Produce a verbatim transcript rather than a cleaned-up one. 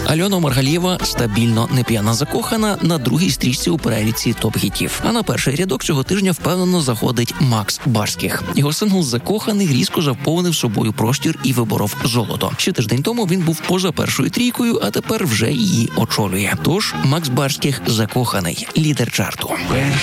Альона Маргалієва «Стабільно не п'яна закохана» на другій стрічці у переліці топ-хітів. А на перший рядок цього тижня впевнено заходить Макс Барських. Його сингл «Закоханий» різко заповнив собою простір і виборов золото. Ще тиждень тому він був поза першою трійкою, а тепер вже її очолює. Тож Макс Барських «Закоханий» – лідер чарту.